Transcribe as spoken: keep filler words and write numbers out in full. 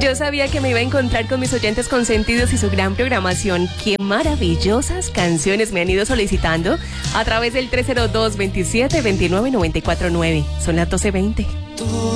Yo sabía que me iba a encontrar con mis oyentes consentidos y su gran programación. Qué maravillosas canciones me han ido solicitando a través del tres cero dos, veintisiete, veintinueve, noventa y cuatro nueve. Son las doce veinte.